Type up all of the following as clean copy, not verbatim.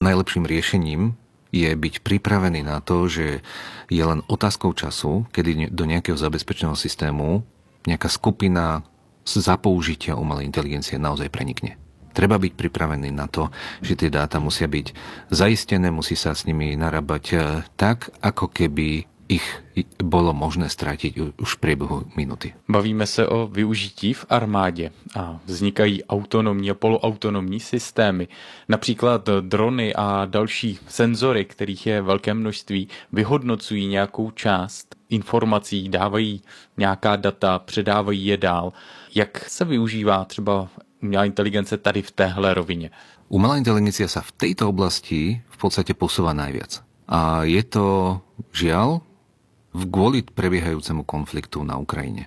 najlepším riešením je byť pripravený na to, že je len otázkou času, kedy do nejakého zabezpečeného systému nejaká skupina za použitia umelej inteligencie naozaj prenikne. Treba byť pripravený na to, že tie dáta musia byť zaistené, musí sa s nimi narábať tak, ako keby ich bolo možné ztratit už v priebehu minuty. Bavíme se o využití v armádě a vznikají autonomní a poloautonomní systémy. Například drony a další senzory, kterých je velké množství, vyhodnocují nějakou část informací, dávají nějaká data, předávají je dál. Jak se využívá třeba umělá inteligence tady v téhle rovině? Umelá inteligencia sa v tejto oblasti v podstate posúva najviac. A je to, žiaľ, kvôli prebiehajúcemu konfliktu na Ukrajine.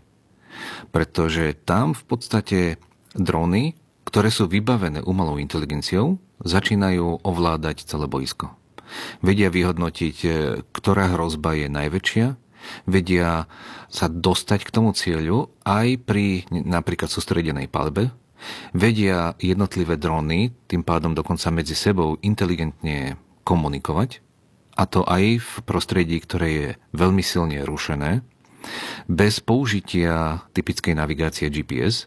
Pretože tam v podstate drony, ktoré sú vybavené umelou inteligenciou, začínajú ovládať celé boisko. Vedia vyhodnotiť, ktorá hrozba je najväčšia, vedia sa dostať k tomu cieľu aj pri napríklad sústredenej palbe, vedia jednotlivé drony tým pádom dokonca medzi sebou inteligentne komunikovať, a to aj v prostredí, ktoré je veľmi silne rušené, bez použitia typickej navigácie GPS,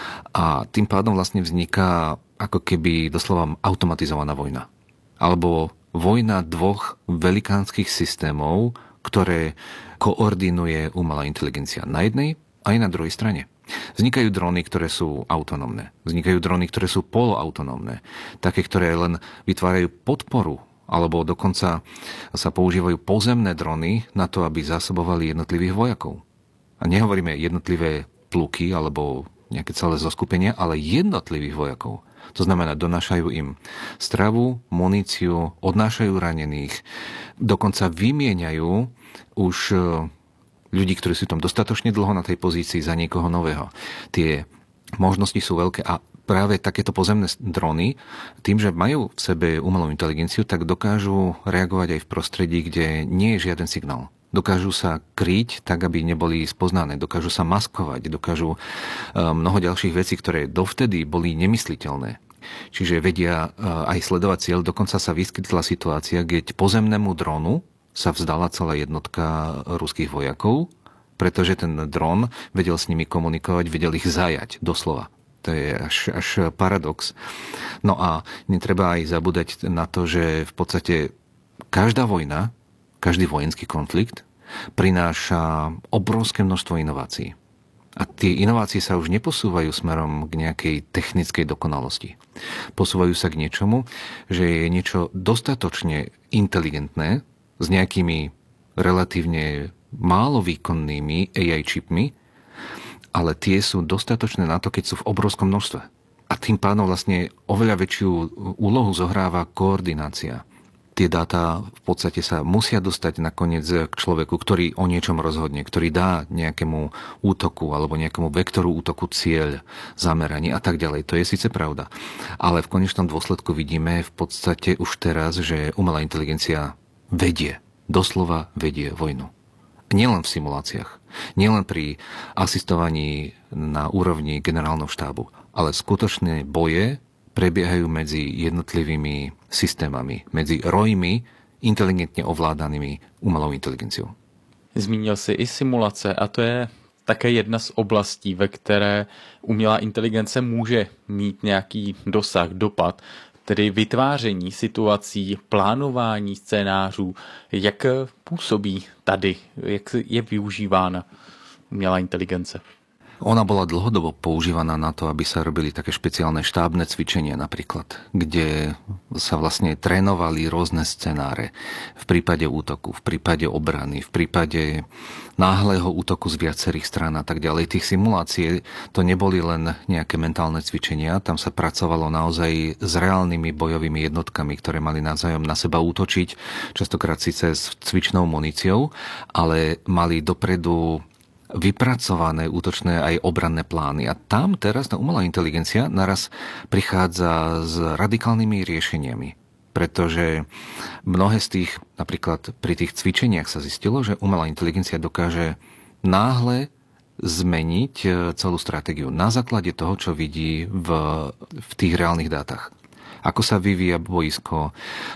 a tým pádom vlastne vzniká ako keby doslova automatizovaná vojna. Alebo vojna dvoch velikánskych systémov, ktoré koordinuje umelá inteligencia na jednej aj na druhej strane. Vznikajú drony, ktoré sú autonómne. Vznikajú drony, ktoré sú poloautonómne. Také, ktoré len vytvárajú podporu, alebo dokonca sa používajú pozemné drony na to, aby zásobovali jednotlivých vojakov. A nehovoríme jednotlivé pluky alebo nejaké celé zoskupenia, ale jednotlivých vojakov. To znamená, donášajú im stravu, muníciu, odnášajú ranených, dokonca vymieňajú už ľudí, ktorí sú tam dostatočne dlho na tej pozícii, za niekoho nového. Tie možnosti sú veľké a práve takéto pozemné drony, tým, že majú v sebe umelú inteligenciu, tak dokážu reagovať aj v prostredí, kde nie je žiaden signál. Dokážu sa kryť tak, aby neboli spoznané. Dokážu sa maskovať. Dokážu mnoho ďalších vecí, ktoré dovtedy boli nemysliteľné. Čiže vedia aj sledovať cieľ. Dokonca sa vyskytla situácia, keď pozemnému dronu sa vzdala celá jednotka ruských vojakov, pretože ten dron vedel s nimi komunikovať, vedel ich zajať, doslova. To je až paradox. No a netreba aj zabúdať na to, že v podstate každá vojna, každý vojenský konflikt prináša obrovské množstvo inovácií. A tie inovácie sa už neposúvajú smerom k nejakej technickej dokonalosti. Posúvajú sa k niečomu, že je niečo dostatočne inteligentné s nejakými relatívne málo výkonnými AI čipmi, ale tie sú dostatočné na to, keď sú v obrovskom množstve. A tým pádom vlastne oveľa väčšiu úlohu zohráva koordinácia. Tie dáta v podstate sa musia dostať nakoniec k človeku, ktorý o niečom rozhodne, ktorý dá nejakému útoku alebo nejakému vektoru útoku cieľ, zameranie a tak ďalej. To je síce pravda. Ale v konečnom dôsledku vidíme v podstate už teraz, že umelá inteligencia doslova vedie vojnu. Nielen v simuláciách, nielen pri asistovaní na úrovni generálneho štábu, ale skutočné boje prebiehajú medzi jednotlivými systémami, medzi rojmi inteligentně ovládanými umelou inteligenciou. Zmínil si i simulace a to je také jedna z oblastí, ve které umělá inteligence může mít nějaký dosah, dopad, tedy vytváření situací, plánování scénářů. Jak působí tady, jak je využívána umělá inteligence? Ona bola dlhodobo používaná na to, aby sa robili také špeciálne štábne cvičenia napríklad, kde sa vlastne trénovali rôzne scenáre v prípade útoku, v prípade obrany, v prípade náhleho útoku z viacerých strán a tak ďalej. Tých simulácií to neboli len nejaké mentálne cvičenia, tam sa pracovalo naozaj s reálnymi bojovými jednotkami, ktoré mali navzájom na seba útočiť, častokrát síce s cvičnou muníciou, ale mali dopredu vypracované útočné aj obranné plány. A tam teraz tá umelá inteligencia naraz prichádza s radikálnymi riešeniami. Pretože mnohé z tých, napríklad pri tých cvičeniach sa zistilo, že umelá inteligencia dokáže náhle zmeniť celú stratégiu na základe toho, čo vidí v tých reálnych dátach. Ako sa vyvíja boisko,